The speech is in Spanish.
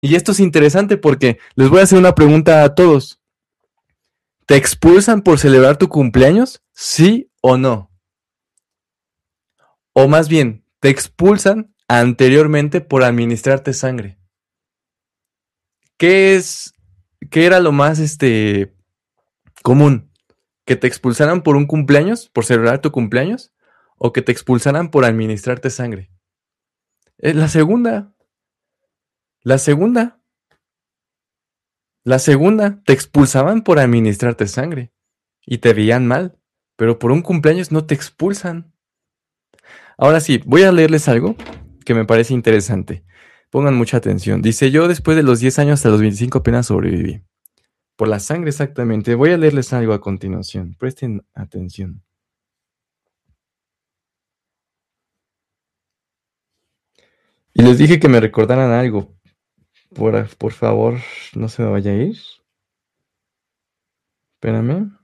Y esto es interesante porque les voy a hacer una pregunta a todos. ¿Te expulsan por celebrar tu cumpleaños? ¿Sí o no? O más bien, ¿te expulsan anteriormente por administrarte sangre? ¿Qué es, qué era lo más común? ¿Que te expulsaran por un cumpleaños, por celebrar tu cumpleaños? ¿O que te expulsaran por administrarte sangre? Es la segunda. La segunda. La segunda. Te expulsaban por administrarte sangre. Y te veían mal. Pero por un cumpleaños no te expulsan. Ahora sí, voy a leerles algo que me parece interesante. Pongan mucha atención. Dice, yo después de los 10 años hasta los 25 apenas sobreviví. Por la sangre exactamente. Voy a leerles algo a continuación. Presten atención. Y les dije que me recordaran algo. Por favor, no se me vaya a ir. Espérame.